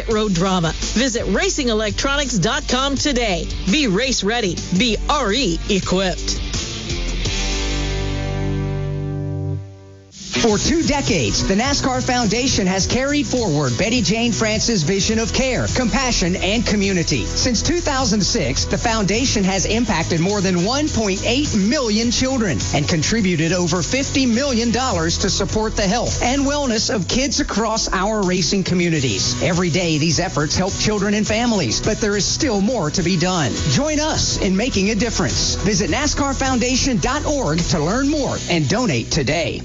pit road drama. Visit racingelectronics.com today. Be race ready. Be RE equipped. For 2 decades, the NASCAR Foundation has carried forward Betty Jane France's vision of care, compassion, and community. Since 2006, the foundation has impacted more than 1.8 million children and contributed over $50 million to support the health and wellness of kids across our racing communities. Every day, these efforts help children and families, but there is still more to be done. Join us in making a difference. Visit NASCARFoundation.org to learn more and donate today.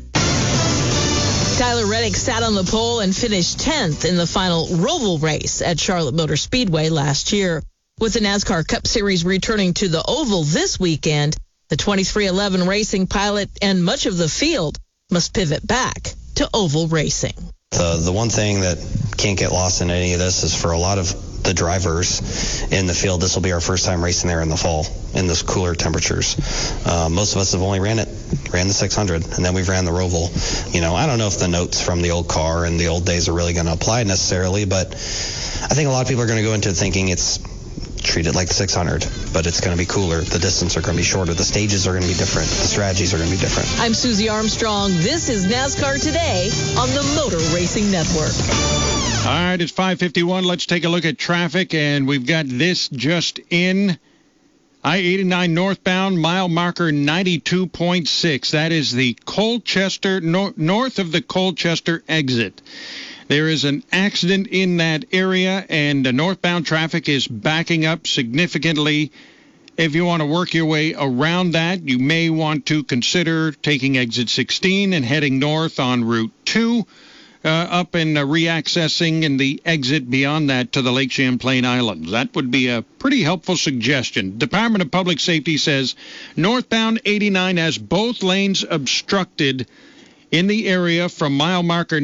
Tyler Reddick sat on the pole and finished 10th in the final Roval race at Charlotte Motor Speedway last year. With the NASCAR Cup Series returning to the Oval this weekend, the 23XI Racing pilot and much of the field must pivot back to oval racing. The one thing that can't get lost in any of this is for a lot of the drivers in the field, this will be our first time racing there in the fall in this cooler temperatures. Most of us have only ran the 600, and then we've ran the Roval. You know, I don't know if the notes from the old car and the old days are really going to apply necessarily, but I think a lot of people are going to go into thinking it's treated like the 600, but it's going to be cooler. The distance are going to be shorter. The stages are going to be different. The strategies are going to be different. I'm Susie Armstrong. This is NASCAR Today on the Motor Racing Network. All right, it's 5:51. Let's take a look at traffic, and we've got this just in. I-89 northbound, mile marker 92.6. That is the Colchester, north of the Colchester exit. There is an accident in that area, and the northbound traffic is backing up significantly. If you want to work your way around that, you may want to consider taking exit 16 and heading north on Route 2. Up and reaccessing in the exit beyond that to the Lake Champlain Islands. That would be a pretty helpful suggestion. Department of Public Safety says northbound 89 has both lanes obstructed in the area from mile marker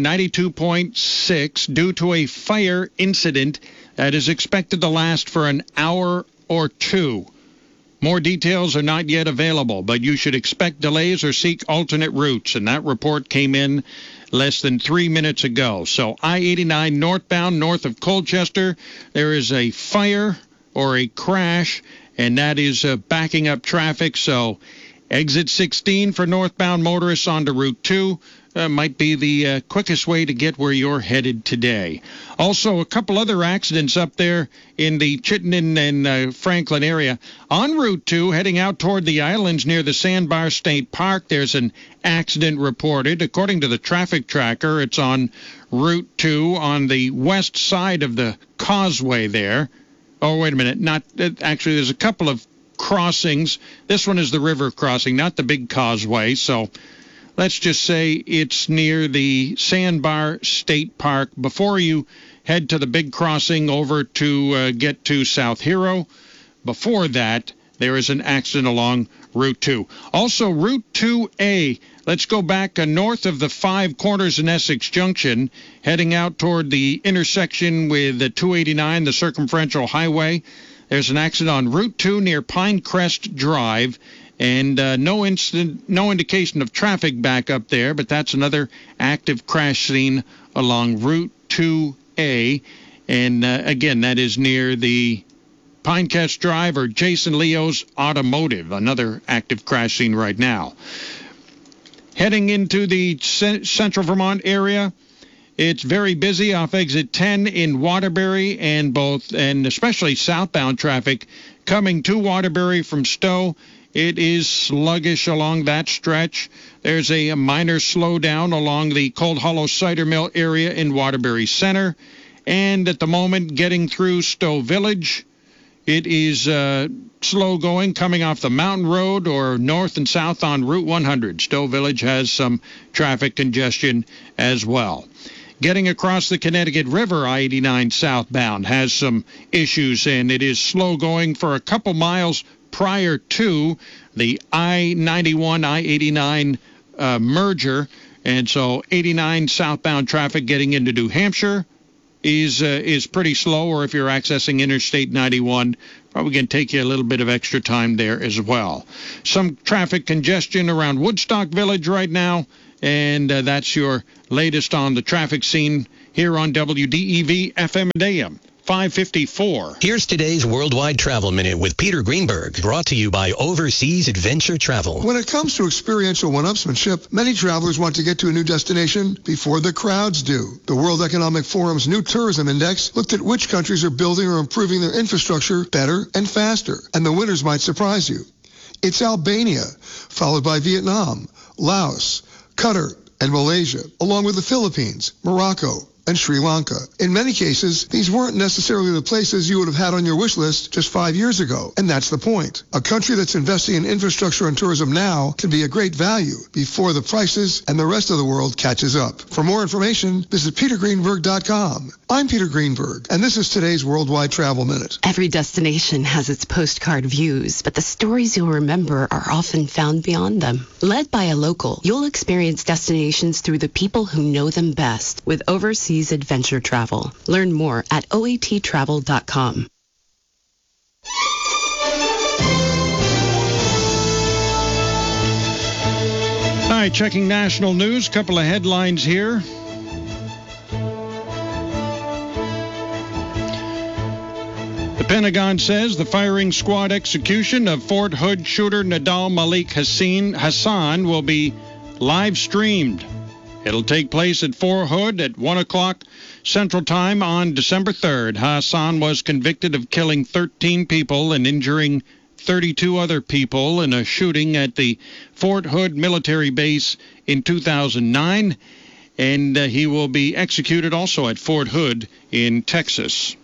92.6 due to a fire incident that is expected to last for an hour or two. More details are not yet available, but you should expect delays or seek alternate routes, and that report came in less than 3 minutes ago. So I-89 northbound, north of Colchester, there is a fire or a crash, and that is backing up traffic. So exit 16 for northbound motorists onto Route 2 might be the quickest way to get where you're headed today. Also, a couple other accidents up there in the Chittenden and Franklin area. On Route 2, heading out toward the islands near the Sandbar State Park, there's an accident reported. According to the traffic tracker, it's on Route 2 on the west side of the causeway there. Oh, wait a minute. Actually, there's a couple of crossings. This one is the river crossing, not the big causeway. So let's just say it's near the Sandbar State Park before you head to the big crossing over to get to South Hero. Before that, there is an accident along Route 2. Also, Route 2A, let's go back north of the Five Corners in Essex Junction, heading out toward the intersection with the 289, the Circumferential Highway. There's an accident on Route 2 near Pinecrest Drive, and no indication of traffic back up there, but that's another active crash scene along Route 2A. And again, that is near the Pinecrest Drive or Jason Leo's Automotive, another active crash scene right now. Heading into the central Vermont area, it's very busy off exit 10 in Waterbury, and especially southbound traffic coming to Waterbury from Stowe. It is sluggish along that stretch. There's a minor slowdown along the Cold Hollow Cider Mill area in Waterbury Center. And at the moment, getting through Stowe Village, it is slow going coming off the Mountain Road or north and south on Route 100. Stowe Village has some traffic congestion as well. Getting across the Connecticut River, I-89 southbound has some issues, and it is slow going for a couple miles prior to the I-91, I-89 merger. And so 89 southbound traffic getting into New Hampshire is pretty slow, or if you're accessing Interstate 91, probably going to take you a little bit of extra time there as well. Some traffic congestion around Woodstock Village right now, and that's your latest on the traffic scene here on WDEV FM and AM. 554. Here's today's Worldwide Travel Minute with Peter Greenberg, brought to you by Overseas Adventure Travel. When it comes to experiential one-upsmanship, many travelers want to get to a new destination before the crowds do. The World Economic Forum's new tourism index looked at which countries are building or improving their infrastructure better and faster, and the winners might surprise you. It's Albania, followed by Vietnam, Laos, Qatar, and Malaysia, along with the Philippines, Morocco, and Sri Lanka. In many cases, these weren't necessarily the places you would have had on your wish list just 5 years ago. And that's the point. A country that's investing in infrastructure and tourism now can be a great value before the prices and the rest of the world catches up. For more information, visit petergreenberg.com. I'm Peter Greenberg, and this is today's Worldwide Travel Minute. Every destination has its postcard views, but the stories you'll remember are often found beyond them. Led by a local, you'll experience destinations through the people who know them best with Overseas Adventure Travel. Learn more at oattravel.com. All right, checking national news. Couple of headlines here. The Pentagon says the firing squad execution of Fort Hood shooter Nidal Malik Hassan will be live streamed. It'll take place at Fort Hood at 1 o'clock Central Time on December 3rd. Hassan was convicted of killing 13 people and injuring 32 other people in a shooting at the Fort Hood military base in 2009, and he will be executed also at Fort Hood in Texas.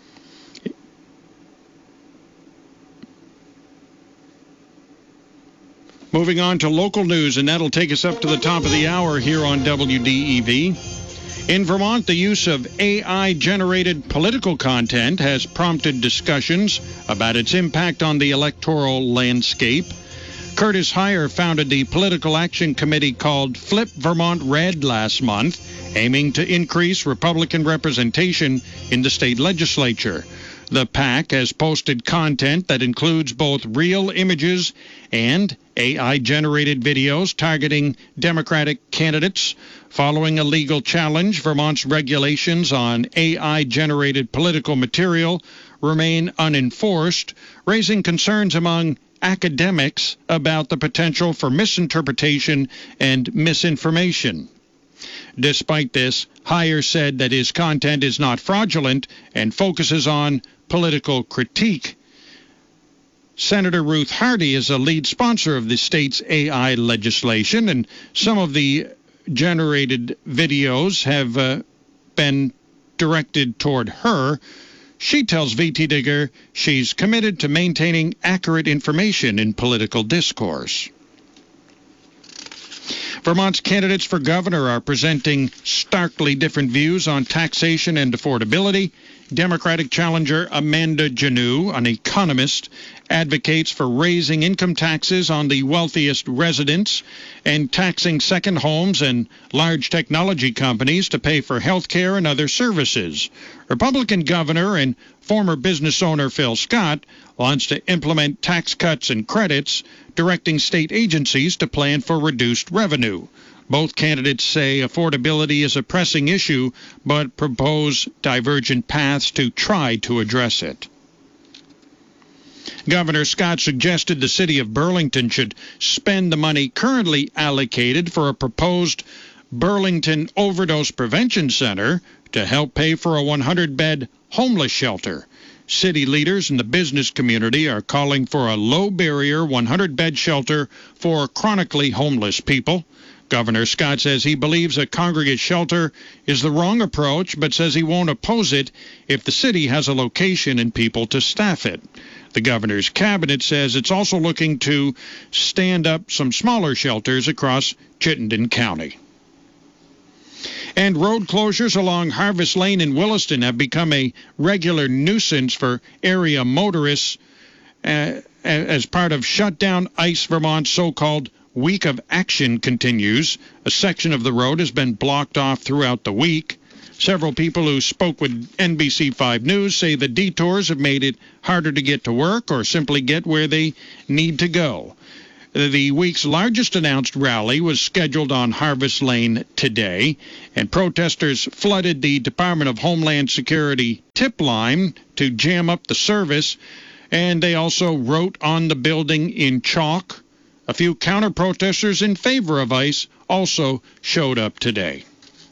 Moving on to local news, and that'll take us up to the top of the hour here on WDEV. In Vermont, the use of AI-generated political content has prompted discussions about its impact on the electoral landscape. Curtis Heyer founded the political action committee called Flip Vermont Red last month, aiming to increase Republican representation in the state legislature. The PAC has posted content that includes both real images and AI-generated videos targeting Democratic candidates. Following a legal challenge, Vermont's regulations on AI-generated political material remain unenforced, raising concerns among academics about the potential for misinterpretation and misinformation. Despite this, Heyer said that his content is not fraudulent and focuses on political critique. Senator Ruth Hardy is a lead sponsor of the state's AI legislation, and some of the generated videos have been directed toward her. She tells VT Digger she's committed to maintaining accurate information in political discourse. Vermont's candidates for governor are presenting starkly different views on taxation and affordability. Democratic challenger Amanda Janoo, an economist, advocates for raising income taxes on the wealthiest residents and taxing second homes and large technology companies to pay for health care and other services. Republican governor and former business owner Phil Scott wants to implement tax cuts and credits, directing state agencies to plan for reduced revenue. Both candidates say affordability is a pressing issue, but propose divergent paths to try to address it. Governor Scott suggested the city of Burlington should spend the money currently allocated for a proposed Burlington Overdose Prevention Center to help pay for a 100-bed homeless shelter. City leaders in the business community are calling for a low-barrier 100-bed shelter for chronically homeless people. Governor Scott says he believes a congregate shelter is the wrong approach, but says he won't oppose it if the city has a location and people to staff it. The governor's cabinet says it's also looking to stand up some smaller shelters across Chittenden County. And road closures along Harvest Lane in Williston have become a regular nuisance for area motorists as part of Shutdown Ice Vermont's so-called Week of Action continues. A section of the road has been blocked off throughout the week. Several people who spoke with NBC5 News say the detours have made it harder to get to work or simply get where they need to go. The week's largest announced rally was scheduled on Harvest Lane today, and protesters flooded the Department of Homeland Security tip line to jam up the service, and they also wrote on the building in chalk. A few counter-protesters in favor of ICE also showed up today.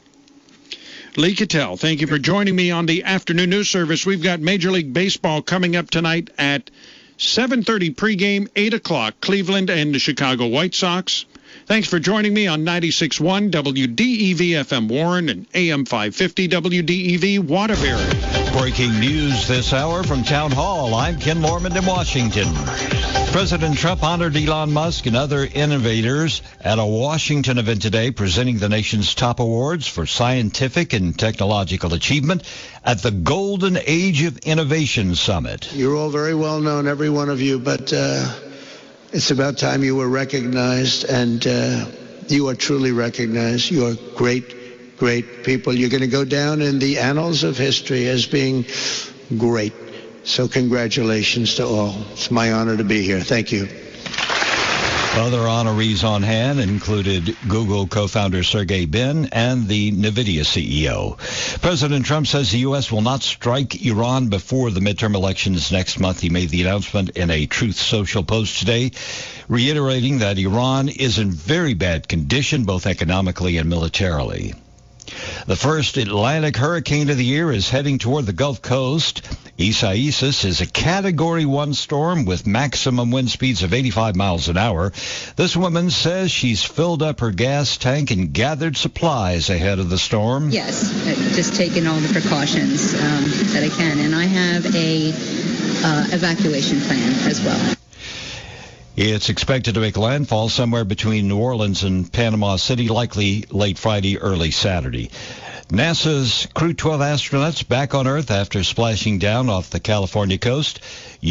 Lee Cattell, thank you for joining me on the afternoon news service. We've got Major League Baseball coming up tonight at 7:30 pregame, 8 o'clock, Cleveland and the Chicago White Sox. Thanks for joining me on 96.1 WDEV FM Warren and AM 550 WDEV Waterbury. Breaking news this hour from Town Hall. I'm Ken Lorman in Washington. President Trump honored Elon Musk and other innovators at a Washington event today, presenting the nation's top awards for scientific and technological achievement at the Golden Age of Innovation Summit. You're all very well known, every one of you, but it's about time you were recognized, and you are truly recognized. You are great, great people. You're going to go down in the annals of history as being great. So congratulations to all. It's my honor to be here. Thank you. Other honorees on hand included Google co-founder Sergey Brin and the NVIDIA CEO. President Trump says the U.S. will not strike Iran before the midterm elections next month. He made the announcement in a Truth Social post today, reiterating that Iran is in very bad condition, both economically and militarily. The first Atlantic hurricane of the year is heading toward the Gulf Coast. Isaias is a Category 1 storm with maximum wind speeds of 85 miles an hour. This woman says she's filled up her gas tank and gathered supplies ahead of the storm. Yes, just taking all the precautions that I can. And I have a evacuation plan as well. It's expected to make landfall somewhere between New Orleans and Panama City, likely late Friday, early Saturday. NASA's Crew 12 astronauts back on Earth after splashing down off the California coast.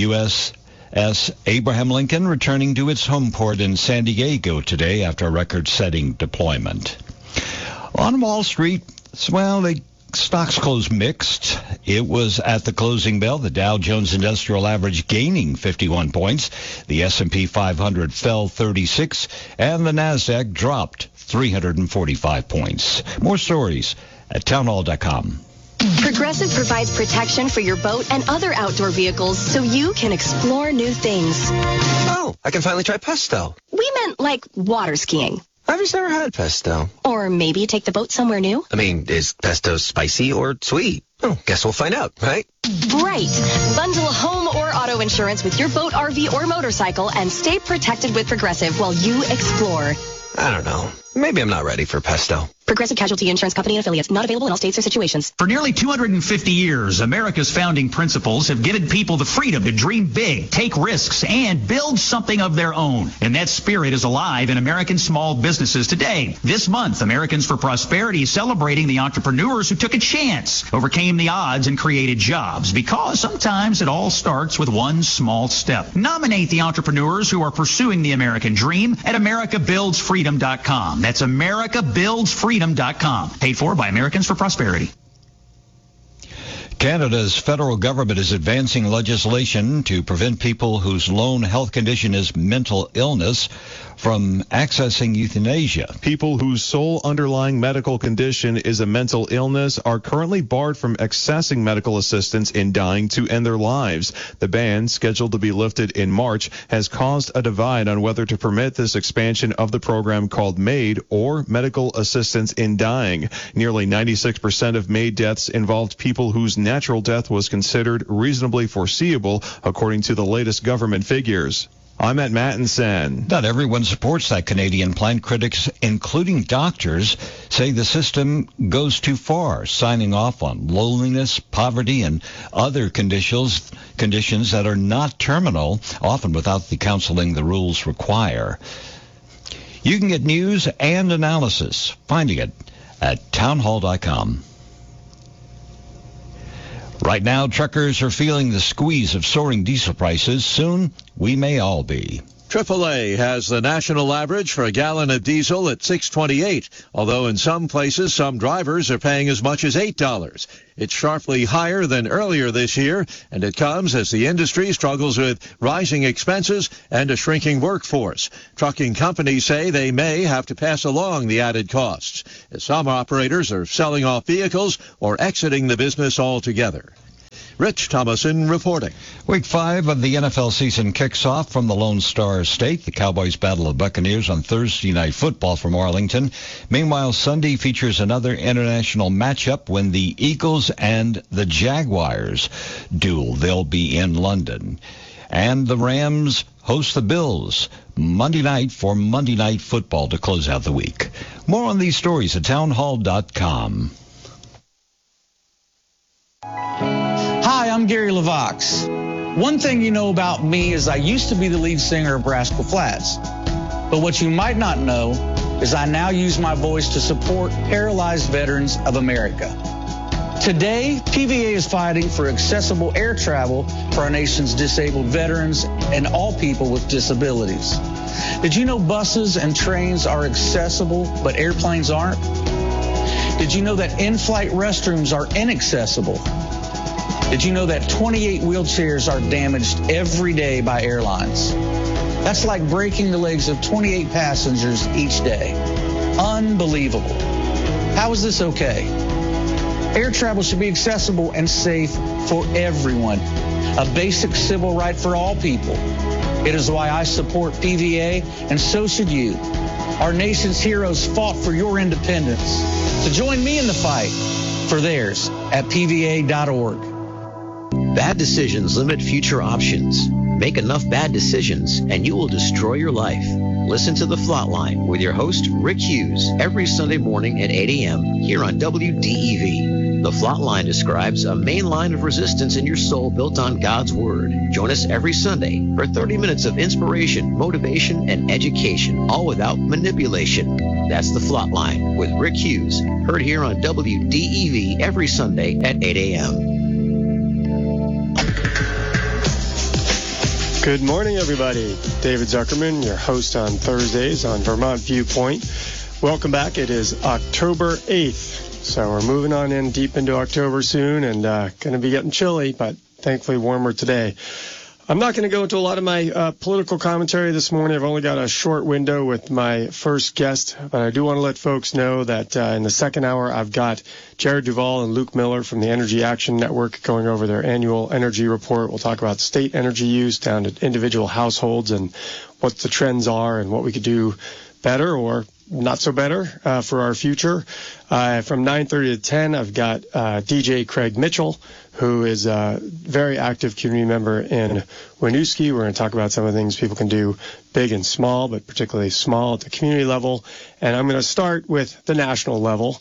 USS Abraham Lincoln returning to its home port in San Diego today after a record-setting deployment. On Wall Street, well, the stocks closed mixed. It was at the closing bell, the Dow Jones Industrial Average gaining 51 points. The S&P 500 fell 36, and the NASDAQ dropped 345 points. More stories at townhall.com. Progressive provides protection for your boat and other outdoor vehicles so you can explore new things. Oh, I can finally try pesto. We meant like water skiing. I've just never had pesto. Or maybe take the boat somewhere new. I mean, is pesto spicy or sweet? Oh, guess we'll find out, right? Right. Bundle home or auto insurance with your boat, RV, or motorcycle and stay protected with Progressive while you explore. I don't know. Maybe I'm not ready for pesto. Progressive Casualty Insurance Company and affiliates. Not available in all states or situations. For nearly 250 years, America's founding principles have given people the freedom to dream big, take risks, and build something of their own. And that spirit is alive in American small businesses today. This month, Americans for Prosperity is celebrating the entrepreneurs who took a chance, overcame the odds, and created jobs. Because sometimes it all starts with one small step. Nominate the entrepreneurs who are pursuing the American dream at AmericaBuildsFreedom.com. That's AmericaBuildsFreedom.com. Paid for by Americans for Prosperity. Canada's federal government is advancing legislation to prevent people whose lone health condition is mental illness from accessing euthanasia. People whose sole underlying medical condition is a mental illness are currently barred from accessing medical assistance in dying to end their lives. The ban, scheduled to be lifted in March, has caused a divide on whether to permit this expansion of the program called MAID, or Medical Assistance in Dying. Nearly 96% of MAID deaths involved people whose natural death was considered reasonably foreseeable, according to the latest government figures. I'm Matt Mattinson. Not everyone supports that Canadian plan. Critics, including doctors, say the system goes too far, signing off on loneliness, poverty, and other conditions that are not terminal, often without the counseling the rules require. You can get news and analysis, finding it at townhall.com. Right now, truckers are feeling the squeeze of soaring diesel prices. Soon, we may all be. AAA has the national average for a gallon of diesel at $6.28, although in some places some drivers are paying as much as $8. It's sharply higher than earlier this year, and it comes as the industry struggles with rising expenses and a shrinking workforce. Trucking companies say they may have to pass along the added costs, as some operators are selling off vehicles or exiting the business altogether. Rich Thomason reporting. Week 5 of the NFL season kicks off from the Lone Star State. The Cowboys battle the Buccaneers on Thursday Night Football from Arlington. Meanwhile, Sunday features another international matchup when the Eagles and the Jaguars duel. They'll be in London. And the Rams host the Bills Monday night for Monday Night Football to close out the week. More on these stories at townhall.com. Hi, I'm Gary LaVox. One thing you know about me is I used to be the lead singer of Rascal Flatts. But what you might not know is I now use my voice to support paralyzed veterans of America. Today, PVA is fighting for accessible air travel for our nation's disabled veterans and all people with disabilities. Did you know buses and trains are accessible, but airplanes aren't? Did you know that in-flight restrooms are inaccessible? Did you know that 28 wheelchairs are damaged every day by airlines? That's like breaking the legs of 28 passengers each day. Unbelievable. How is this okay? Air travel should be accessible and safe for everyone. A basic civil right for all people. It is why I support PVA, and so should you. Our nation's heroes fought for your independence. So join me in the fight for theirs at PVA.org. Bad decisions limit future options. Make enough bad decisions and you will destroy your life. Listen to The Flatline with your host, Rick Hughes, every Sunday morning at 8 a.m. here on WDEV. The Flatline describes a main line of resistance in your soul built on God's Word. Join us every Sunday for 30 minutes of inspiration, motivation, and education, all without manipulation. That's The Flatline with Rick Hughes, heard here on WDEV every Sunday at 8 a.m. Good morning, everybody. David Zuckerman, your host on Thursdays on Vermont Viewpoint. Welcome back. It is October 8th, so we're moving on in deep into October soon and going to be getting chilly, but thankfully warmer today. I'm not going to go into a lot of my political commentary this morning. I've only got a short window with my first guest, but I do want to let folks know that in the second hour, I've got Jared Duvall and Luke Miller from the Energy Action Network going over their annual energy report. We'll talk about state energy use down to individual households and what the trends are and what we could do better or not so better for our future. From 9:30 to 10, I've got DJ Craig Mitchell, who is a very active community member in Winooski. We're going to talk about some of the things people can do big and small, but particularly small at the community level. And I'm going to start with the national level.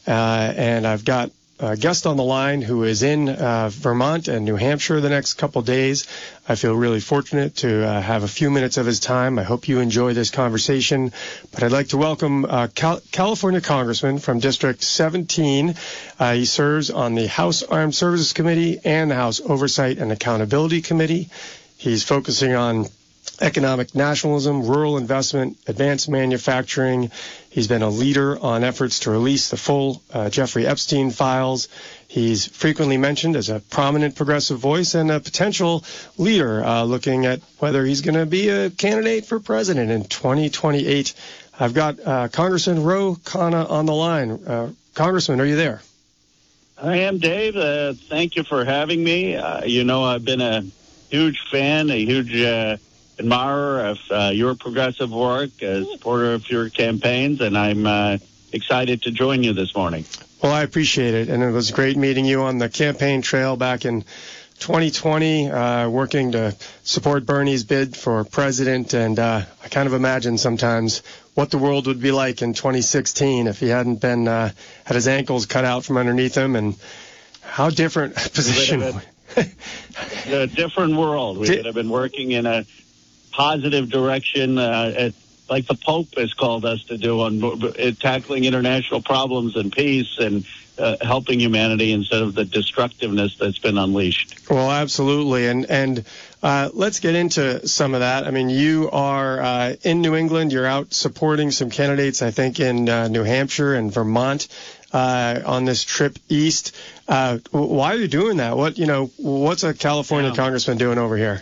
And I've got a guest on the line who is in Vermont and New Hampshire the next couple days. I feel really fortunate to have a few minutes of his time. I hope you enjoy this conversation. But I'd like to welcome California Congressman from District 17. He serves on the House Armed Services Committee and the House Oversight and Accountability Committee. He's focusing on economic nationalism, rural investment, advanced manufacturing. He's been a leader on efforts to release the full Jeffrey Epstein files. He's frequently mentioned as a prominent progressive voice and a potential leader looking at whether he's going to be a candidate for president in 2028. I've got Congressman Ro Khanna on the line. Congressman, are you there? I am, Dave. Thank you for having me. I've been a huge fan, a huge admirer of your progressive work, a supporter of your campaigns, and I'm excited to join you this morning. Well, I appreciate it, and it was great meeting you on the campaign trail back in 2020, working to support Bernie's bid for president, and I kind of imagine sometimes what the world would be like in 2016 if he hadn't been had his ankles cut out from underneath him, and how different a position. A different world. We would have been working in a positive direction, like the Pope has called us to do on tackling international problems and peace and helping humanity instead of the destructiveness that's been unleashed. Well, absolutely. And let's get into some of that. I mean, you are in New England. You're out supporting some candidates, I think, in New Hampshire and Vermont on this trip east. Why are you doing that? What's a California congressman doing over here?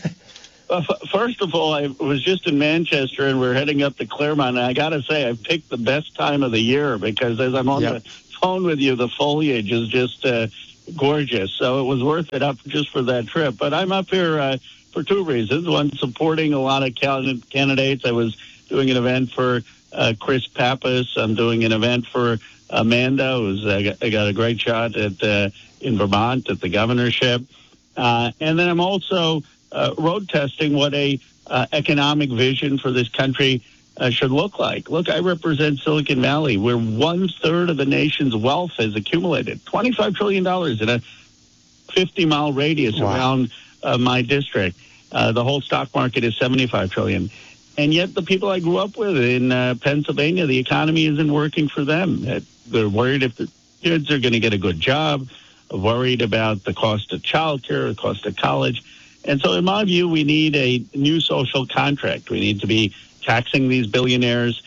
First of all, I was just in Manchester, and we're heading up to Claremont. And I got to say, I picked the best time of the year because as I'm on the phone with you, the foliage is just gorgeous. So it was worth it up just for that trip. But I'm up here for two reasons. One, supporting a lot of candidates. I was doing an event for Chris Pappas. I'm doing an event for Amanda, who's got a great shot at in Vermont at the governorship. And then I'm also road testing what a economic vision for this country should look like. Look, I represent Silicon Valley, where 1/3 of the nation's wealth has accumulated. $25 trillion in a 50-mile radius around my district. The whole stock market is $75 trillion. And yet the people I grew up with in Pennsylvania, the economy isn't working for them. They're worried if the kids are going to get a good job, worried about the cost of childcare, the cost of college. And so in my view, we need a new social contract. We need to be taxing these billionaires,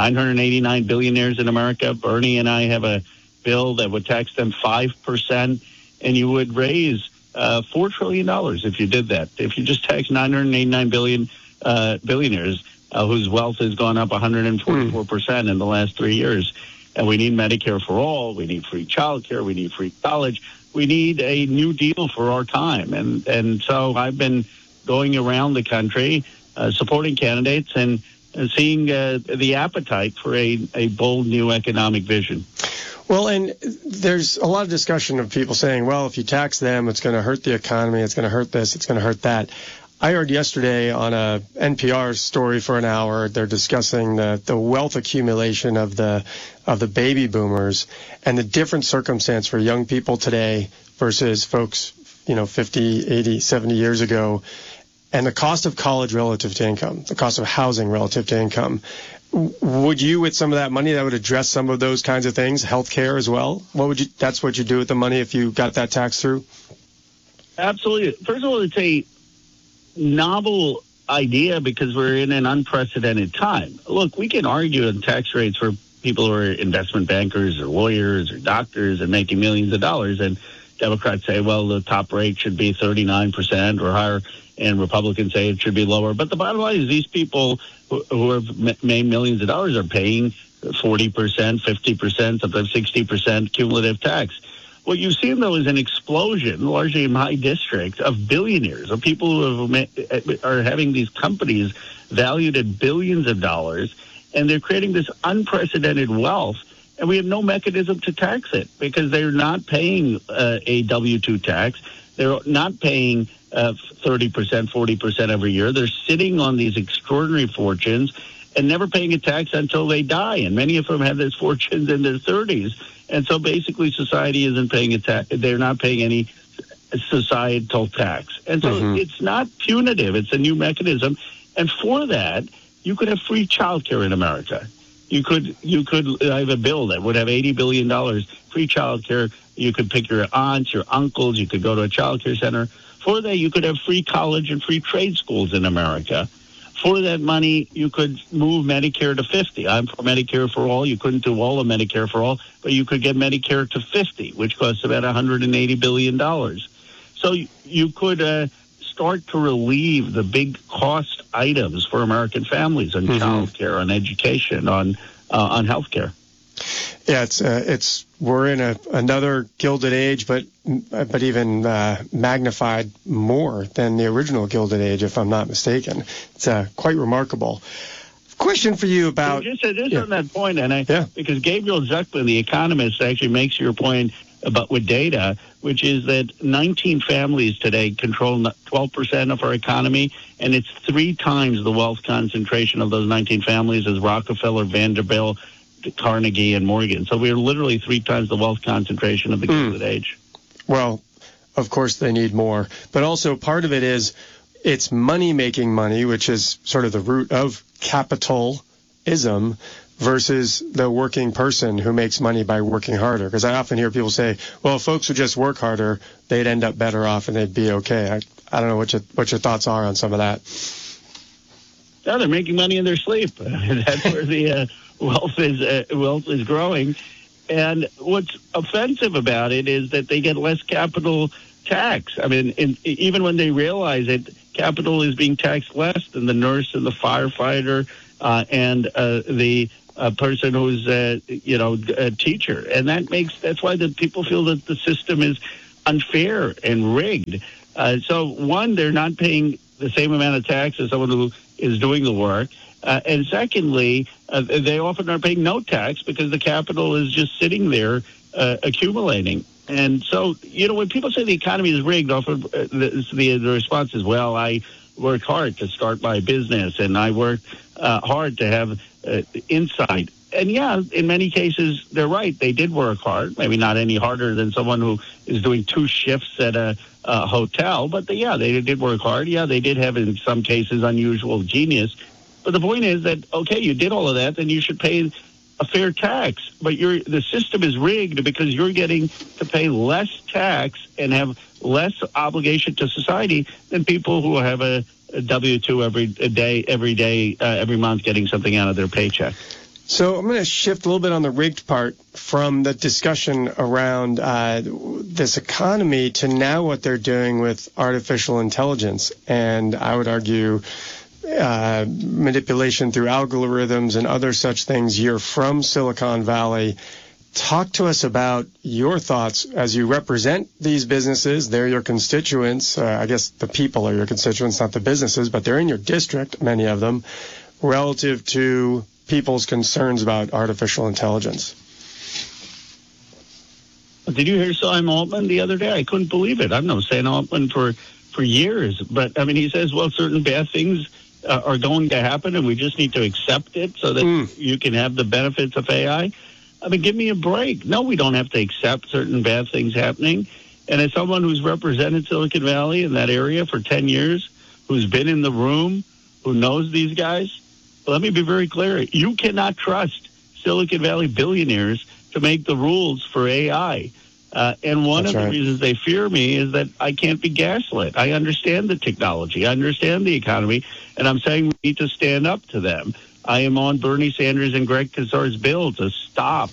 989 billionaires in America. Bernie and I have a bill that would tax them 5%, and you would raise $4 trillion if you did that. If you just tax 989 billionaires whose wealth has gone up 144% in the last 3 years. And we need Medicare for all. We need free childcare. We need free college. We need a new deal for our time. And so I've been going around the country supporting candidates and seeing the appetite for a bold new economic vision. Well, and there's a lot of discussion of people saying, well, if you tax them, it's going to hurt the economy, it's going to hurt this, it's going to hurt that. I heard yesterday on a NPR story for an hour, they're discussing the wealth accumulation of the baby boomers and the different circumstance for young people today versus folks, 50, 80, 70 years ago, and the cost of college relative to income, the cost of housing relative to income. Would you, with some of that money, that would address some of those kinds of things, healthcare as well? That's what you do with the money if you got that tax through? Absolutely. First of all, it's a novel idea because we're in an unprecedented time. Look, we can argue on tax rates for people who are investment bankers or lawyers or doctors and making millions of dollars, and Democrats say, well, the top rate should be 39% or higher, and Republicans say it should be lower. But the bottom line is these people who have made millions of dollars are paying 40%, 50%, sometimes 60% cumulative tax. What you've seen, though, is an explosion, largely in my district, of billionaires, of people who are having these companies valued at billions of dollars, and they're creating this unprecedented wealth, and we have no mechanism to tax it because they're not paying a W-2 tax. They're not paying 30%, 40% every year. They're sitting on these extraordinary fortunes and never paying a tax until they die, and many of them have these fortunes in their 30s. And so basically society isn't paying a tax. They're not paying any societal tax. And so it's not punitive. It's a new mechanism. And for that, you could have free child care in America. You could I have a bill that would have $80 billion free child care. You could pick your aunts, your uncles. You could go to a child care center. For that, you could have free college and free trade schools in America. For that money, you could move Medicare to 50. I'm for Medicare for all. You couldn't do all of Medicare for all, but you could get Medicare to 50, which costs about $180 billion. So you could start to relieve the big cost items for American families on child care, on education, on health care. Yeah, it's we're in another Gilded Age, but even magnified more than the original Gilded Age, if I'm not mistaken. It's quite remarkable. Question for you about just on that point, and because Gabriel Zucman, the economist, actually makes your point about with data, which is that 19 families today control 12% of our economy, and it's 3 times the wealth concentration of those 19 families as Rockefeller, Vanderbilt, Carnegie, and Morgan. So we're literally 3 times the wealth concentration of the Gilded Age. Well, of course they need more. But also part of it is it's money making money, which is sort of the root of capitalism. versus the working person who makes money by working harder? Because I often hear people say, well, if folks would just work harder, they'd end up better off and they'd be okay. I don't know what your thoughts are on some of that. No, they're making money in their sleep. That's where the wealth is growing. And what's offensive about it is that they get less capital tax. I mean, even when they realize it, capital is being taxed less than the nurse and the firefighter and the person who's a teacher. And that's why the people feel that the system is unfair and rigged. So one, they're not paying the same amount of tax as someone who is doing the work. And secondly, they often are paying no tax because the capital is just sitting there accumulating. And so, when people say the economy is rigged, often the response is, well, I work hard to start my business and I work hard to have insight. And yeah, in many cases, they're right. They did work hard, maybe not any harder than someone who is doing 2 shifts at a hotel. But they did work hard. Yeah, they did have, in some cases, unusual genius. But the point is that, okay, you did all of that, then you should pay a fair tax. But the system is rigged because you're getting to pay less tax and have less obligation to society than people who have a W-2 every month getting something out of their paycheck. So I'm going to shift a little bit on the rigged part from the discussion around this economy to now what they're doing with artificial intelligence. And I would argue manipulation through algorithms and other such things. You're from Silicon Valley. Talk to us about your thoughts as you represent these businesses. They're your constituents. I guess the people are your constituents, not the businesses, but they're in your district, many of them, relative to people's concerns about artificial intelligence. Did you hear Sam Altman the other day? I couldn't believe it. I've known Sam Altman for years, but I mean, he says, well, certain bad things are going to happen, and we just need to accept it so that you can have the benefits of AI. I mean, give me a break. No, we don't have to accept certain bad things happening. And as someone who's represented Silicon Valley in that area for 10 years, who's been in the room, who knows these guys, let me be very clear. You cannot trust Silicon Valley billionaires to make the rules for AI. And one of the reasons they fear me is that I can't be gaslit. I understand the technology. I understand the economy. And I'm saying we need to stand up to them. I am on Bernie Sanders and Greg Casar's bill to stop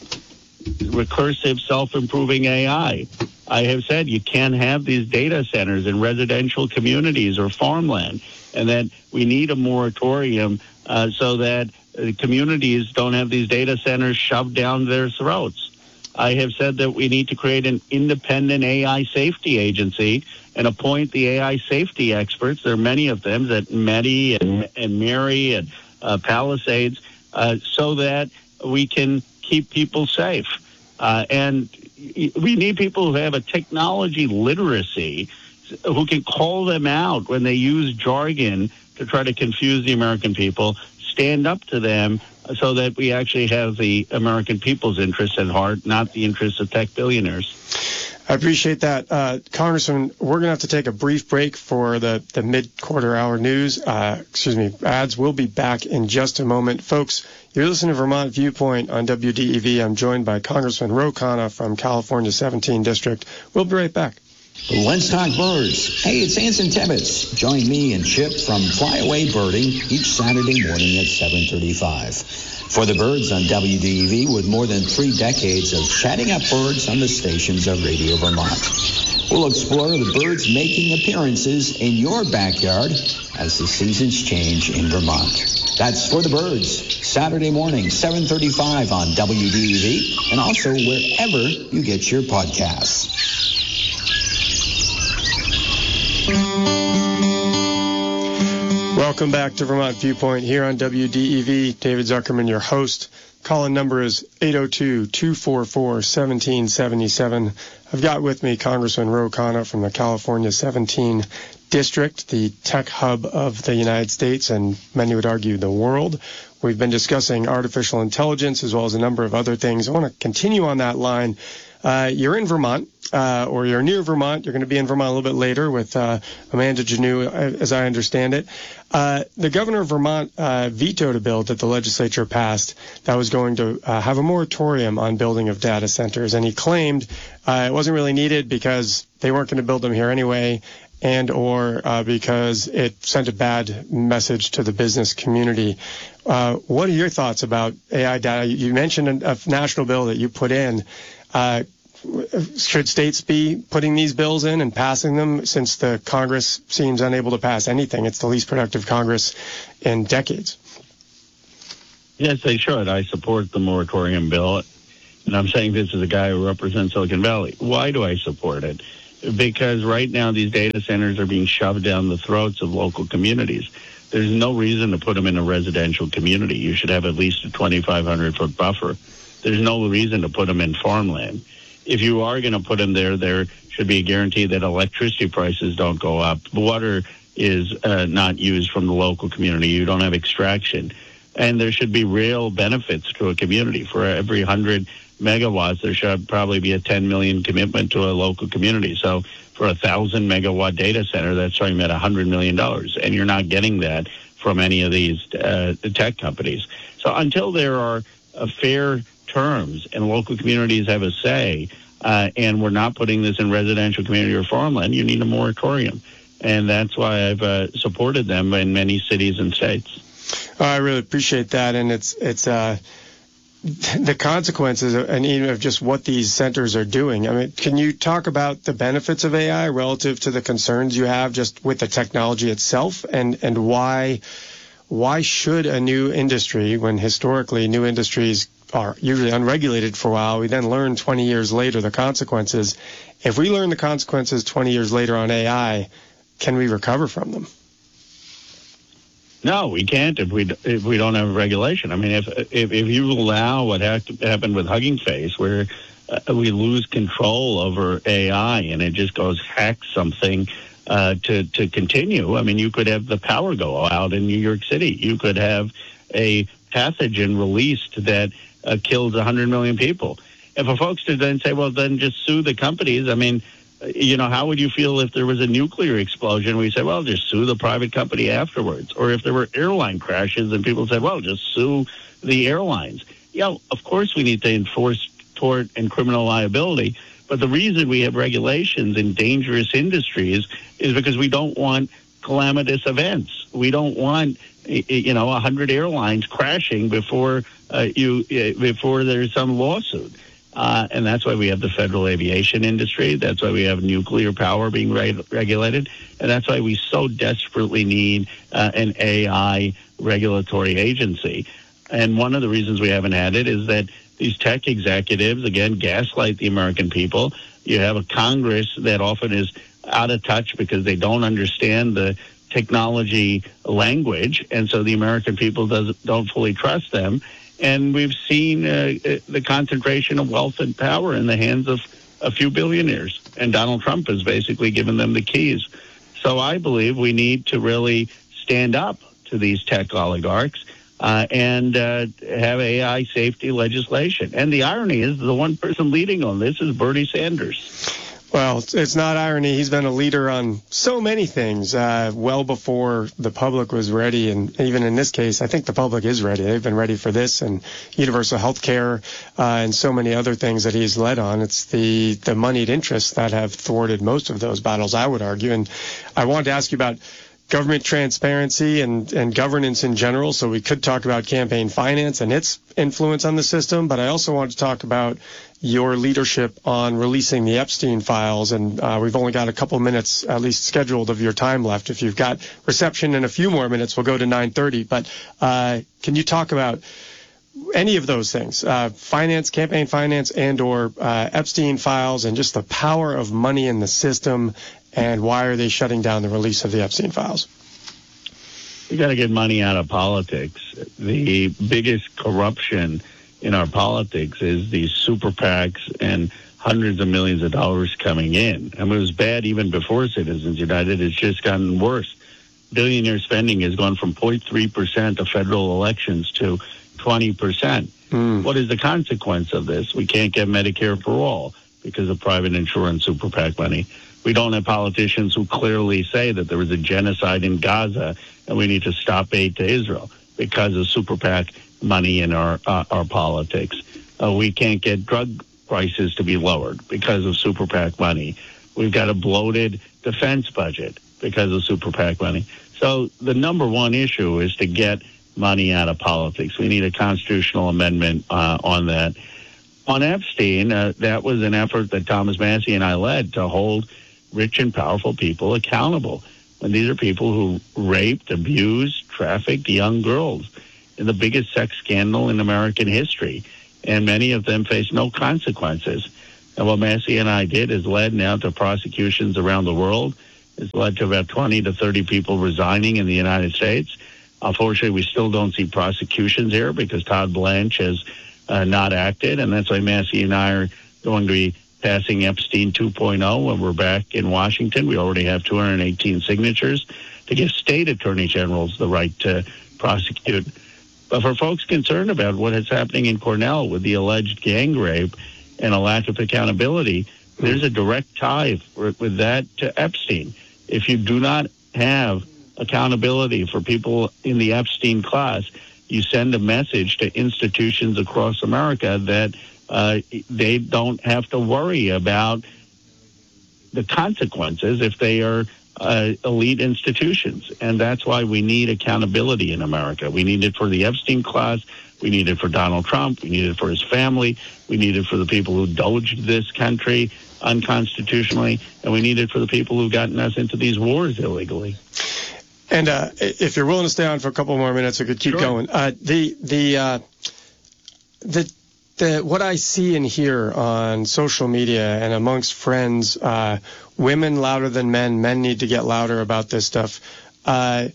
recursive, self-improving AI. I have said you can't have these data centers in residential communities or farmland, and that we need a moratorium so that communities don't have these data centers shoved down their throats. I have said that we need to create an independent AI safety agency and appoint the AI safety experts. There are many of them, that Medi and Mary and Palisades, so that we can keep people safe. And we need people who have a technology literacy, who can call them out when they use jargon to try to confuse the American people, stand up to them so that we actually have the American people's interests at heart, not the interests of tech billionaires. I appreciate that. Congressman, we're going to have to take a brief break for the mid-quarter hour news. Ads. We'll be back in just a moment. Folks, you're listening to Vermont Viewpoint on WDEV. I'm joined by Congressman Ro Khanna from California 17 District. We'll be right back. Let's talk birds. Hey, it's Anson Tibbetts. Join me and Chip from Flyaway Birding each Saturday morning at 7:35. For the birds on WDEV, with more than 3 decades of chatting up birds on the stations of Radio Vermont. We'll explore the birds making appearances in your backyard as the seasons change in Vermont. That's For the Birds, Saturday morning, 7:35 on WDEV, and also wherever you get your podcasts. Welcome back to Vermont Viewpoint here on WDEV. David Zuckerman, your host. Call-in number is 802-244-1777. I've got with me Congressman Ro Khanna from the California 17 District, the tech hub of the United States and many would argue the world. We've been discussing artificial intelligence as well as a number of other things. I want to continue on that line. You're in Vermont, or you're near Vermont. You're going to be in Vermont a little bit later with Amanda Janneau, as I understand it. The governor of Vermont vetoed a bill that the legislature passed that was going to have a moratorium on building of data centers, and he claimed it wasn't really needed because they weren't going to build them here anyway, and or because it sent a bad message to the business community. What are your thoughts about AI data? You mentioned a national bill that you put in. Should states be putting these bills in and passing them, since the Congress seems unable to pass anything? It's the least productive Congress in decades. Yes, they should. I support the moratorium bill, and I'm saying this as a guy who represents Silicon Valley. Why do I support it? Because right now these data centers are being shoved down the throats of local communities. There's no reason to put them in a residential community. You should have at least a 2,500-foot buffer. There's no reason to put them in farmland. If you are going to put them there should be a guarantee that electricity prices don't go up. Water is not used from the local community. You don't have extraction. And there should be real benefits to a community. For every 100 megawatts, there should probably be a $10 million commitment to a local community. So for a 1,000-megawatt data center, that's talking about $100 million. And you're not getting that from any of these tech companies. So until there are fair terms and local communities have a say, and we're not putting this in residential community or farmland, you need a moratorium. And that's why I've supported them in many cities and states. I really appreciate that. And it's the consequences and even of just what these centers are doing. I mean, can you talk about the benefits of AI relative to the concerns you have just with the technology itself, and why should a new industry, when historically new industries are usually unregulated for a while, we then learn 20 years later the consequences. If we learn the consequences 20 years later on AI, can we recover from them? No, we can't if we don't have regulation. I mean, if you allow what happened with Hugging Face, where we lose control over AI and it just goes hack something to continue. I mean, you could have the power go out in New York City. You could have a pathogen released that kills 100 million people. If a folks to then say, well, then just sue the companies. I mean, how would you feel if there was a nuclear explosion? We say, well, just sue the private company afterwards. Or if there were airline crashes and people said, well, just sue the airlines. Of course we need to enforce tort and criminal liability. But the reason we have regulations in dangerous industries is because we don't want calamitous events. We don't want 100 airlines crashing before there's some lawsuit. And that's why we have the federal aviation industry. That's why we have nuclear power being regulated. And that's why we so desperately need an AI regulatory agency. And one of the reasons we haven't had it is that these tech executives, again, gaslight the American people. You have a Congress that often is out of touch because they don't understand the technology language. And so the American people don't fully trust them. And we've seen the concentration of wealth and power in the hands of a few billionaires. And Donald Trump has basically given them the keys. So I believe we need to really stand up to these tech oligarchs and have AI safety legislation. And the irony is the one person leading on this is Bernie Sanders. Well, it's not irony. He's been a leader on so many things well before the public was ready. And even in this case, I think the public is ready. They've been ready for this, and universal health care and so many other things that he's led on. It's the moneyed interests that have thwarted most of those battles, I would argue. And I wanted to ask you about government transparency and governance in general. So we could talk about campaign finance and its influence on the system, but I also want to talk about your leadership on releasing the Epstein files. And we've only got a couple minutes at least scheduled of your time left. If you've got reception in a few more minutes, we'll go to 9:30. But can you talk about any of those things, finance, campaign finance, and or Epstein files, and just the power of money in the system, and why are they shutting down the release of the Epstein files? We got to get money out of politics. The biggest corruption in our politics is these super PACs and hundreds of millions of dollars coming in. I mean, it was bad even before Citizens United. It's just gotten worse. Billionaire spending has gone from 0.3% of federal elections to 20%. What is the consequence of this? We can't get Medicare for all. because of private insurance super PAC money. We don't have politicians who clearly say that there was a genocide in Gaza and we need to stop aid to Israel because of super PAC money in our politics. We can't get drug prices to be lowered because of super PAC money. We've got a bloated defense budget because of super PAC money. So the number one issue is to get money out of politics. We need a constitutional amendment on that. On Epstein, that was an effort that Thomas Massie and I led to hold rich and powerful people accountable. And these are people who raped, abused, trafficked young girls in the biggest sex scandal in American history. And many of them face no consequences. And what Massie and I did is led now to prosecutions around the world. It's led to about 20 to 30 people resigning in the United States. Unfortunately, we still don't see prosecutions here because Todd Blanche has not acted. And that's why Massie and I are going to be passing Epstein 2.0 when we're back in Washington. We already have 218 signatures to give state attorney generals the right to prosecute. But for folks concerned about what is happening in Cornell with the alleged gang rape and a lack of accountability, there's a direct tie with that to Epstein. If you do not have accountability for people in the Epstein class, you send a message to institutions across America that they don't have to worry about the consequences if they are elite institutions. And that's why we need accountability in America. We need it for the Epstein class. We need it for Donald Trump. We need it for his family. We need it for the people who doged this country unconstitutionally. And we need it for the people who've gotten us into these wars illegally. And if you're willing to stay on for a couple more minutes, I could keep going. What I see and hear on social media and amongst friends, women louder than men need to get louder about this stuff. It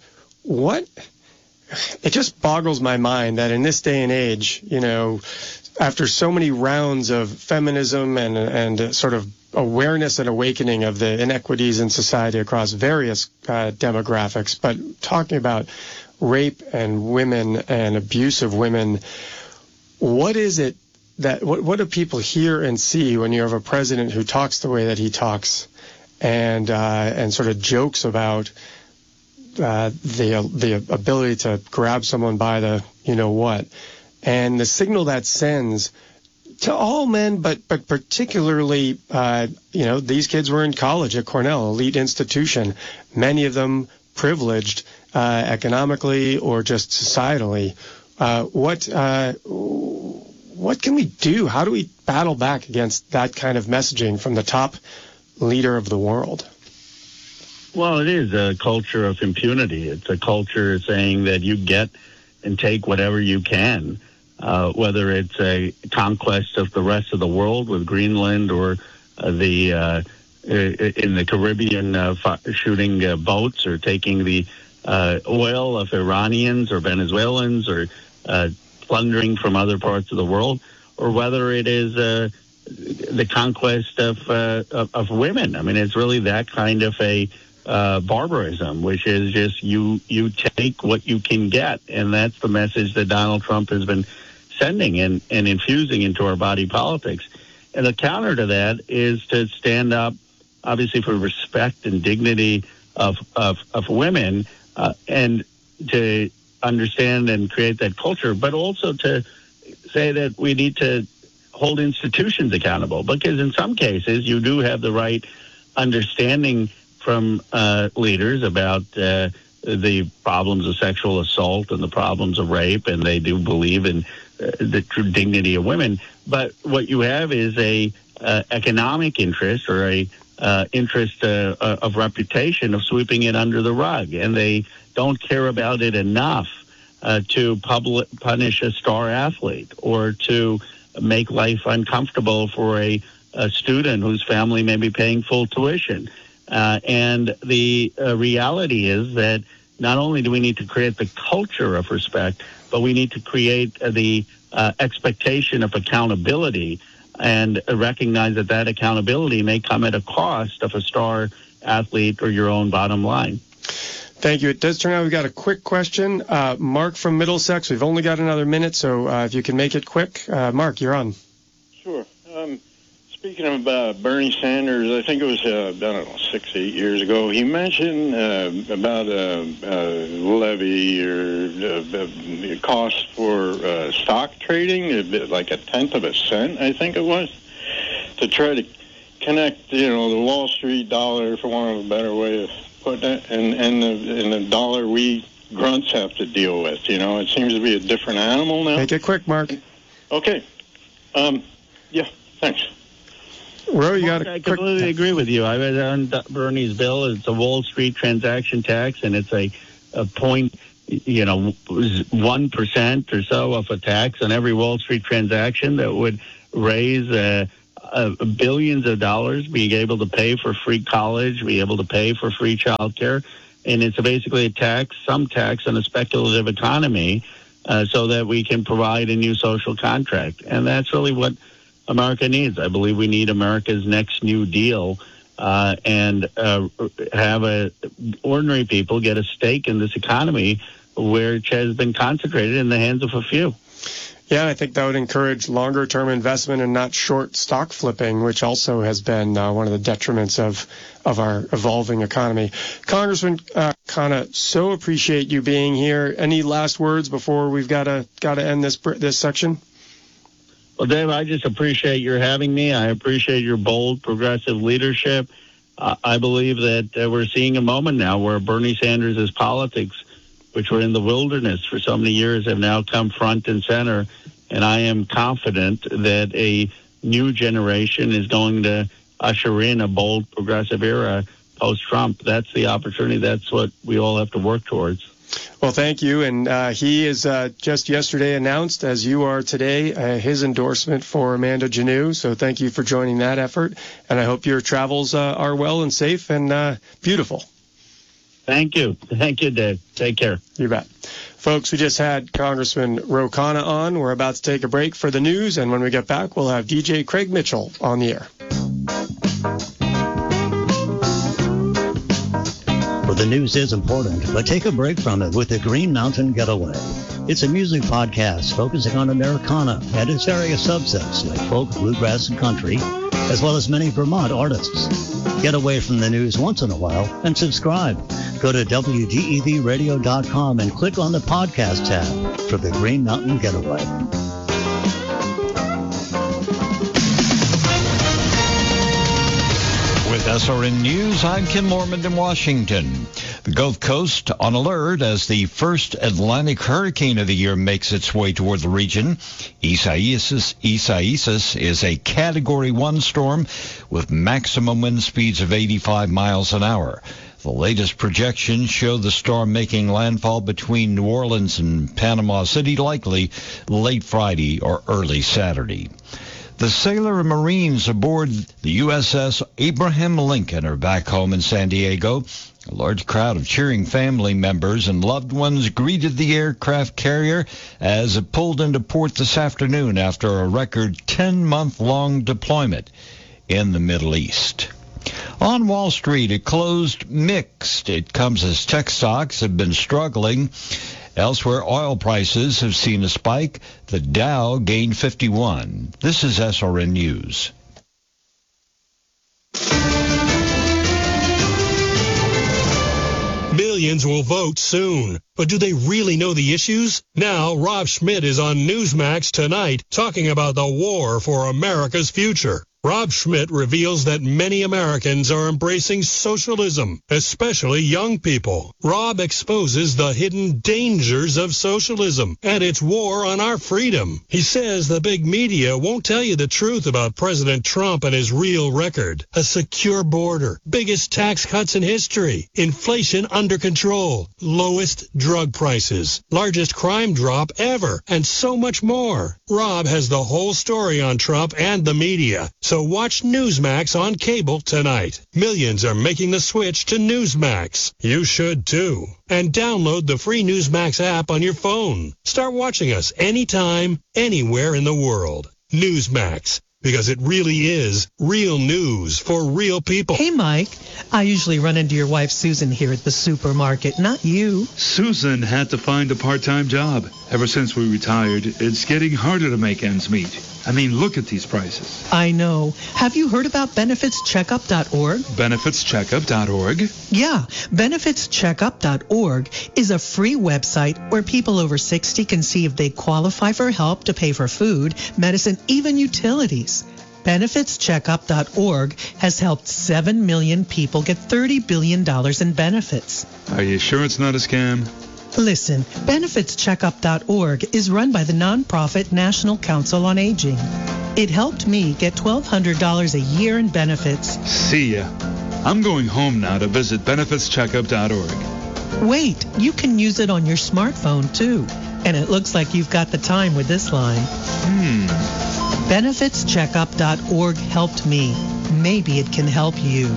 just boggles my mind that in this day and age, you know, after so many rounds of feminism and sort of awareness and awakening of the inequities in society across various demographics, but talking about rape and women and abuse of women, what is it that what do people hear and see when you have a president who talks the way that he talks and sort of jokes about the ability to grab someone by the you know what, and the signal that sends to all men, but particularly these kids were in college at Cornell, elite institution, many of them privileged economically or just societally. What can we do? How do we battle back against that kind of messaging from the top leader of the world? Well, it is a culture of impunity. It's a culture saying that you get and take whatever you can, whether it's a conquest of the rest of the world with Greenland or in the Caribbean shooting boats or taking the oil of Iranians or Venezuelans or plundering from other parts of the world, or whether it is the conquest of women. I mean, it's really that kind of a barbarism, which is just you take what you can get, and that's the message that Donald Trump has been sending and infusing into our body politics. And the counter to that is to stand up, obviously, for respect and dignity of women, and to understand and create that culture, but also to say that we need to hold institutions accountable, because in some cases you do have the right understanding from leaders about the problems of sexual assault and the problems of rape, and they do believe in the true dignity of women. But what you have is a economic interest or a interest of reputation of sweeping it under the rug, and they don't care about it enough to punish a star athlete or to make life uncomfortable for a student whose family may be paying full tuition. And the reality is that not only do we need to create the culture of respect, but we need to create the expectation of accountability and recognize that accountability may come at a cost of a star athlete or your own bottom line. Thank you. It does turn out we've got a quick question. Mark from Middlesex. We've only got another minute, so if you can make it quick. Mark, you're on. Sure. Speaking of Bernie Sanders, I think it was, 6, 8 years ago, he mentioned about a levy or cost for stock trading, like 1/10 of a cent, I think it was, to try to connect, the Wall Street dollar, for want of a better way of putting it, and the dollar we grunts have to deal with. It seems to be a different animal now. Make it quick, Mark. Okay. Yeah, thanks. I completely agree with you. I read on Bernie's bill. It's a Wall Street transaction tax, and it's a point, 1% or so of a tax on every Wall Street transaction that would raise billions of dollars, being able to pay for free college, be able to pay for free childcare, and it's basically some tax on a speculative economy, so that we can provide a new social contract, and that's really what America needs. I believe we need America's next New Deal, and have ordinary people get a stake in this economy, which has been concentrated in the hands of a few. Yeah, I think that would encourage longer-term investment and not short stock flipping, which also has been one of the detriments of our evolving economy. Congressman Khanna, so appreciate you being here. Any last words before we've got to end this section? Well, Dave, I just appreciate your having me. I appreciate your bold, progressive leadership. I believe that we're seeing a moment now where Bernie Sanders' politics, which were in the wilderness for so many years, have now come front and center. And I am confident that a new generation is going to usher in a bold, progressive era post-Trump. That's the opportunity. That's what we all have to work towards. Well, thank you. And he is just yesterday announced, as you are today, his endorsement for Amanda Janneau. So thank you for joining that effort. And I hope your travels are well and safe and beautiful. Thank you. Thank you, Dave. Take care. You bet. Folks, we just had Congressman Ro Khanna on. We're about to take a break for the news. And when we get back, we'll have DJ Craig Mitchell on the air. Well, the news is important, but take a break from it with the Green Mountain Getaway. It's a music podcast focusing on Americana and its various subsets like folk, bluegrass, and country, as well as many Vermont artists. Get away from the news once in a while and subscribe. Go to WDEVradio.com and click on the podcast tab for the Green Mountain Getaway. With SRN News, I'm Kim Mormon in Washington. The Gulf Coast on alert as the first Atlantic hurricane of the year makes its way toward the region. Isaias is a Category 1 storm with maximum wind speeds of 85 miles an hour. The latest projections show the storm making landfall between New Orleans and Panama City, likely late Friday or early Saturday. The sailor and Marines aboard the USS Abraham Lincoln are back home in San Diego. A large crowd of cheering family members and loved ones greeted the aircraft carrier as it pulled into port this afternoon after a record 10-month-long deployment in the Middle East. On Wall Street, it closed mixed. It comes as tech stocks have been struggling. Elsewhere, oil prices have seen a spike. The Dow gained 51. This is SRN News. Millions will vote soon. But do they really know the issues? Now, Rob Schmidt is on Newsmax tonight talking about the war for America's future. Rob Schmidt reveals that many Americans are embracing socialism, especially young people. Rob exposes the hidden dangers of socialism and its war on our freedom. He says the big media won't tell you the truth about President Trump and his real record. A secure border, biggest tax cuts in history, inflation under control, lowest drug prices, largest crime drop ever, and so much more. Rob has the whole story on Trump and the media. So watch Newsmax on cable tonight. Millions are making the switch to Newsmax. You should too. And download the free Newsmax app on your phone. Start watching us anytime, anywhere in the world. Newsmax. because it really is real news for real people. Hey, Mike. I usually run into your wife, Susan, here at the supermarket, not you. Susan had to find a part-time job. Ever since we retired, it's getting harder to make ends meet. I mean, look at these prices. I know. Have you heard about benefitscheckup.org? Benefitscheckup.org? Yeah, benefitscheckup.org is a free website where people over 60 can see if they qualify for help to pay for food, medicine, even utilities. Benefitscheckup.org has helped 7 million people get $30 billion in benefits. Are you sure it's not a scam? Listen, benefitscheckup.org is run by the nonprofit National Council on Aging. It helped me get $1,200 a year in benefits. See ya. I'm going home now to visit benefitscheckup.org. Wait, you can use it on your smartphone too. And it looks like you've got the time with this line. Benefitscheckup.org helped me. Maybe it can help you.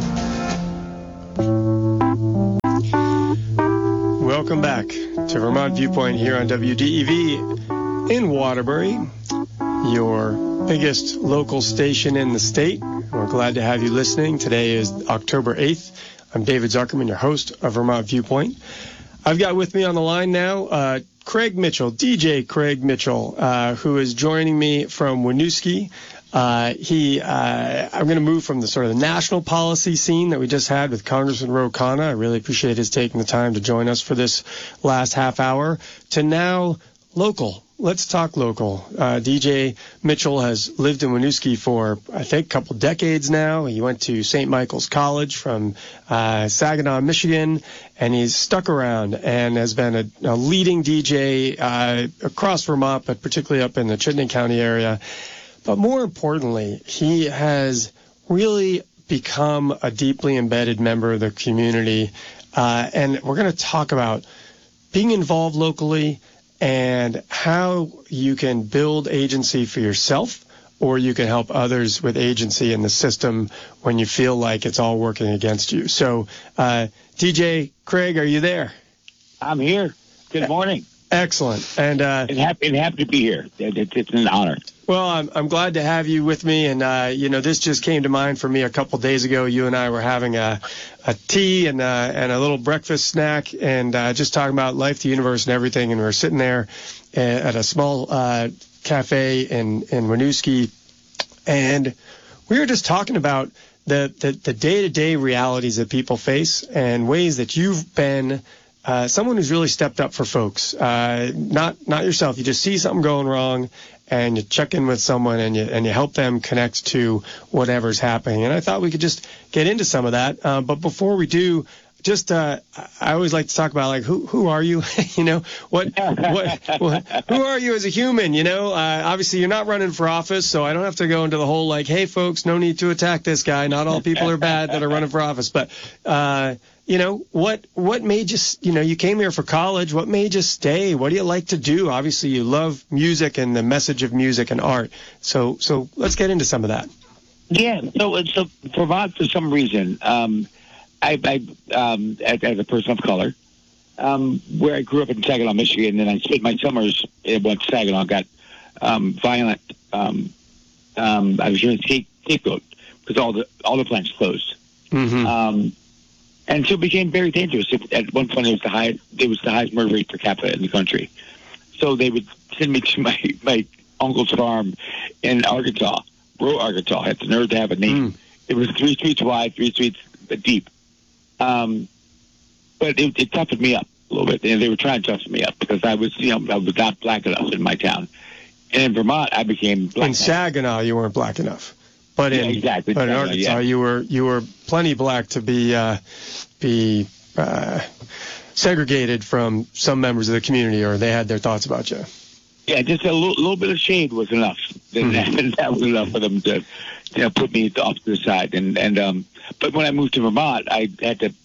Welcome back to Vermont Viewpoint here on WDEV in Waterbury, your biggest local station in the state. We're glad to have you listening. Today is October 8th. I'm David Zuckerman, your host of Vermont Viewpoint. I've got with me on the line now Craig Mitchell, DJ Craig Mitchell, who is joining me from Winooski. I'm going to move from the sort of the national policy scene that we just had with Congressman Ro Khanna. I really appreciate his taking the time to join us for this last half hour, to now local. Let's talk local. DJ Mitchell has lived in Winooski for, I think, a couple decades now. He went to St. Michael's College from Saginaw, Michigan, and he's stuck around and has been a leading DJ across Vermont, but particularly up in the Chittenden County area. But more importantly, he has really become a deeply embedded member of the community. And we're going to talk about being involved locally and how you can build agency for yourself, or you can help others with agency in the system when you feel like it's all working against you. So, DJ Craig, are you there? I'm here. Good morning. Excellent. And happy to be here. It's an honor. Well, I'm glad to have you with me. And, this just came to mind for me a couple days ago. You and I were having a tea and a little breakfast snack and just talking about life, the universe, and everything. And we were sitting there at a small cafe in Winooski. And we were just talking about the day-to-day realities that people face and ways that you've been someone who's really stepped up for folks. Not yourself. You just see something going wrong, and you check in with someone, and you help them connect to whatever's happening. And I thought we could just get into some of that. But before we do, just I always like to talk about, like, who are you? what who are you as a human? Obviously you're not running for office, so I don't have to go into the whole like, hey folks, no need to attack this guy. Not all people are bad that are running for office. But what made you, you came here for college. What made you stay? What do you like to do? Obviously, you love music and the message of music and art. So let's get into some of that. Yeah. So Vermont, for some reason, I as a person of color, where I grew up in Saginaw, Michigan, and I spent my summers in Saginaw, got violent. I was here in Scapegoat because all the plants closed. Mm-hmm. And so it became very dangerous. At one point, it was the highest murder rate per capita in the country. So they would send me to my uncle's farm in Arkansas, rural Arkansas. Had the nerve to have a name. It was 3 streets wide, 3 streets deep. But it toughened me up a little bit, and they were trying to toughen me up because I was not black enough in my town. And in Vermont, I became black. In Saginaw, you weren't black enough. But in Arkansas, you were plenty black to be segregated from some members of the community, or they had their thoughts about you. Yeah, just a little bit of shade was enough. That was enough for them to put me off to the side. But when I moved to Vermont, I had to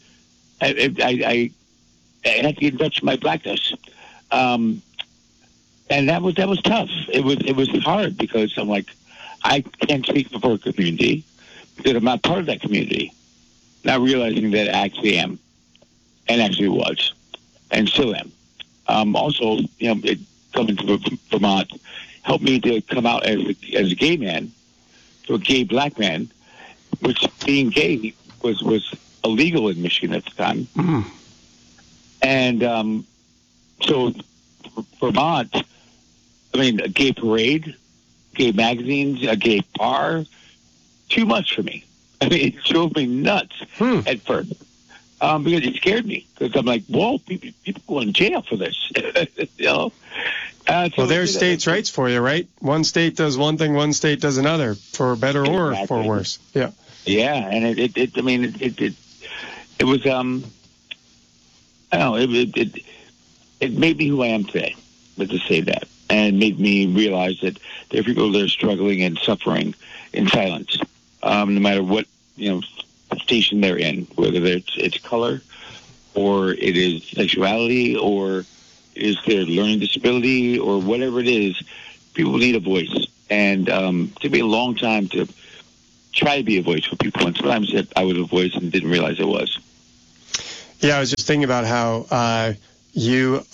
get in touch with my blackness, and that was tough. It was hard because I'm like, I can't speak for a community because I'm not part of that community. Not realizing that I actually am, and actually was, and still am. Also, coming to Vermont helped me to come out as a gay man to a gay black man, which being gay was illegal in Michigan at the time. Mm. And so Vermont, I mean, a gay parade, gay magazines, a gay bar, too much for me. I mean, it drove me nuts at first. Because it scared me. Because I'm like, whoa, people go in jail for this. You know? Well, there's states' rights for you, right? One state does one thing, one state does another, for better or for worse. Yeah. Yeah, and it was I don't know, it made me who I am today. Let's just say that, and made me realize that there are people that are struggling and suffering in silence, no matter what station they're in, whether it's color, or it is sexuality, or it is their learning disability, or whatever it is. People need a voice, and it took me a long time to try to be a voice for people, and sometimes I was a voice and didn't realize it was. Yeah, I was just thinking about how you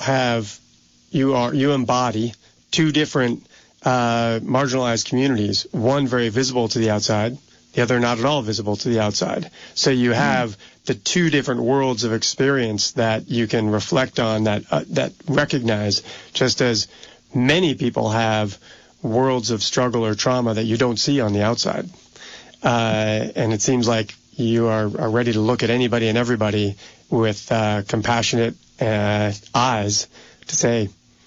embody two different marginalized communities, one very visible to the outside, the other not at all visible to the outside. So you have the two different worlds of experience that you can reflect on, that recognize, just as many people have worlds of struggle or trauma that you don't see on the outside. And it seems like you are ready to look at anybody and everybody with compassionate eyes to say,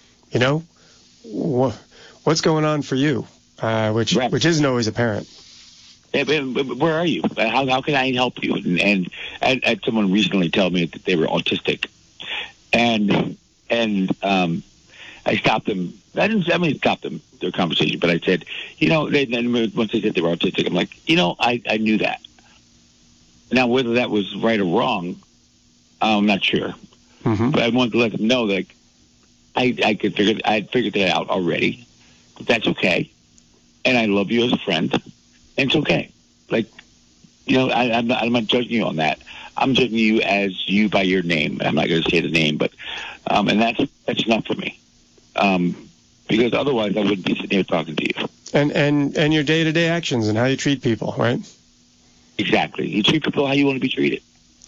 what's going on for you, which isn't always apparent. Where are you? How can I help you? And I had someone recently tell me that they were autistic, and I stopped them. I didn't stop them, their conversation, but I said, once they said they were autistic, I'm like, I knew that. Now, whether that was right or wrong, I'm not sure. Mm-hmm. But I wanted to let them know that I had figured that out already. But that's okay. And I love you as a friend. And it's okay. Like, I'm not judging you on that. I'm judging you as you by your name. I'm not going to say the name, but and that's enough for me. Because otherwise I wouldn't be sitting here talking to you. And your day-to-day actions and how you treat people, right? Exactly. You treat people how you want to be treated.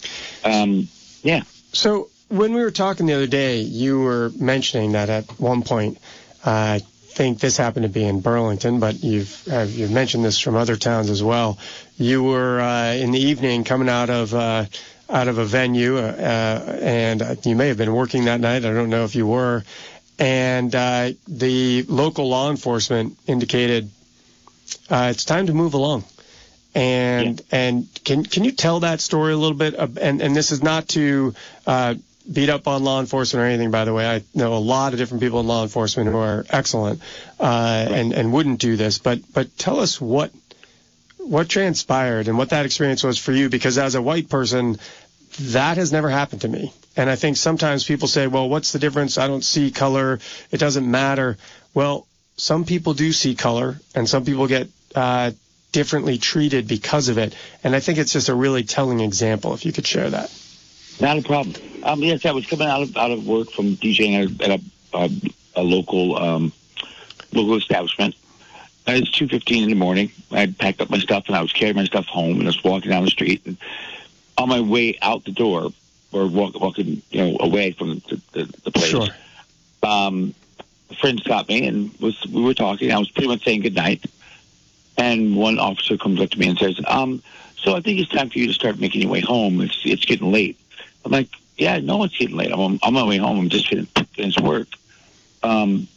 Yeah. So when we were talking the other day, you were mentioning that at one point, I think this happened to be in Burlington, but you've mentioned this from other towns as well. You were in the evening coming out of a venue, and you may have been working that night. I don't know if you were. And the local law enforcement indicated it's time to move along. And can you tell that story a little bit? And this is not to beat up on law enforcement or anything, by the way. I know a lot of different people in law enforcement who are excellent and wouldn't do this. But tell us what transpired and what that experience was for you, because as a white person, that has never happened to me. And I think sometimes people say, well, what's the difference? I don't see color. It doesn't matter. Well, some people do see color, and some people get differently treated because of it. And I think it's just a really telling example, if you could share that. Not a problem. Yes, I was coming out of work from DJing at a local establishment. And it's 2:15 in the morning. I had packed up my stuff, and I was carrying my stuff home, and I was walking down the street. And on my way out the door, or walking away from the place, sure. A friend stopped me, and we were talking. I was pretty much saying goodnight. And one officer comes up to me and says, so I think it's time for you to start making your way home. It's getting late. I'm like, yeah, I know it's getting late. I'm on my way home. I'm just finished work. I'm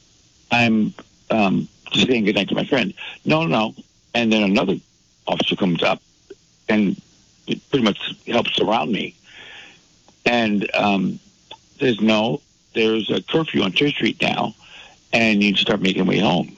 just saying goodnight to my friend. No. And then another officer comes up and it pretty much helps surround me. And says, no, there's a curfew on Church Street now, and you need to start making your way home.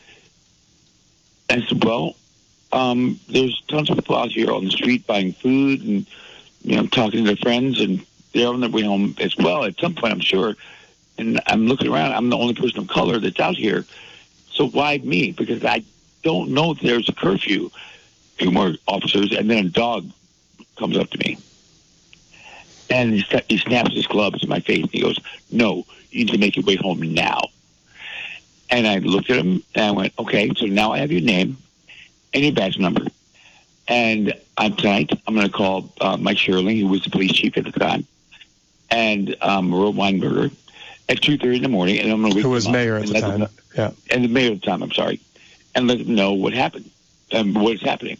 I said, well, there's tons of people out here on the street buying food and, talking to their friends, and they're on their way home as well at some point, I'm sure. And I'm looking around. I'm the only person of color that's out here. So why me? Because I don't know if there's a curfew. Two more officers, and then a dog comes up to me. And he snaps his gloves in my face, and he goes, no, you need to make your way home now. And I looked at him, and I went, okay, so now I have your name, and your badge number. And tonight, I'm going to call Mike Sherling, who was the police chief at the time, and Merle Weinberger at 2:30 in the morning. And I'm going to who was mayor at the time. Yeah. And the mayor at the time, I'm sorry. And let them know what happened and what is happening.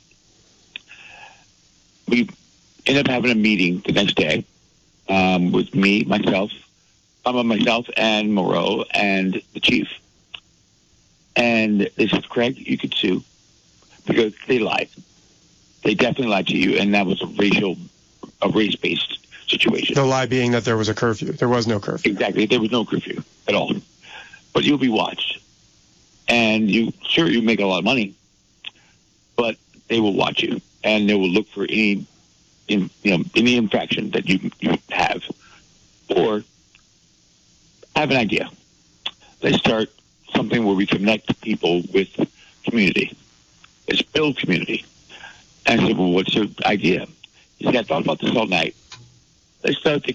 We ended up having a meeting the next day with myself and Moreau and the chief. And they said, Craig, you could sue because they lied. They definitely lied to you, and that was a race-based situation. The lie being that there was a curfew. There was no curfew. Exactly. There was no curfew at all. But you'll be watched. And you make a lot of money, but they will watch you, and they will look for any infraction that you have. Or have an idea. Let's start something where we connect people with community. Let's build community. And I said, well, what's your idea? He said, I thought about this all night. Let's start the